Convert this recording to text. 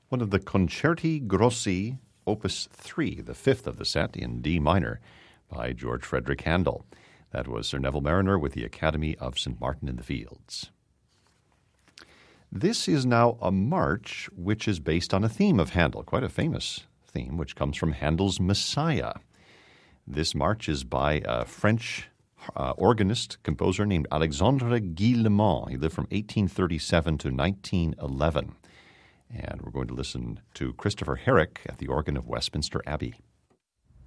one of the Concerti Grossi, Opus 3, the fifth of the set in D minor by George Frederick Handel. That was Sir Neville Marriner with the Academy of St. Martin in the Fields. This is now a march which is based on a theme of Handel, quite a famous theme, which comes from Handel's Messiah. This march is by a French organist, composer named Alexandre Guillemot. He lived from 1837 to 1911. And we're going to listen to Christopher Herrick at the organ of Westminster Abbey.